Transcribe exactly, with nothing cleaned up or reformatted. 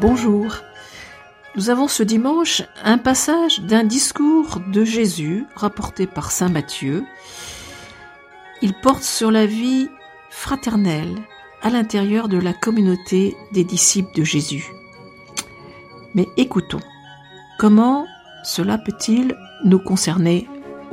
Bonjour. Nous avons ce dimanche un passage d'un discours de Jésus rapporté par saint Matthieu. Il porte sur la vie fraternelle à l'intérieur de la communauté des disciples de Jésus. Mais écoutons, comment cela peut-il nous concerner aujourd'hui ?